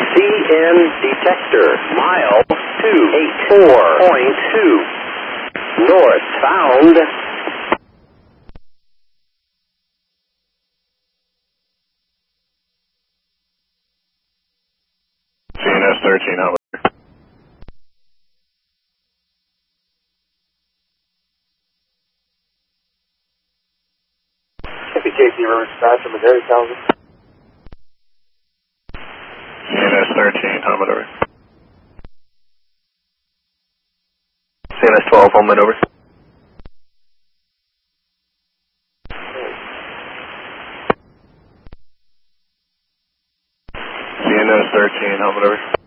CN detector, mile 284.2. North found. CNS 13, how about? KC River Dispatch from Missouri, 1000. CNS 13, how about? CNS 12, home over. CNS 13, how about?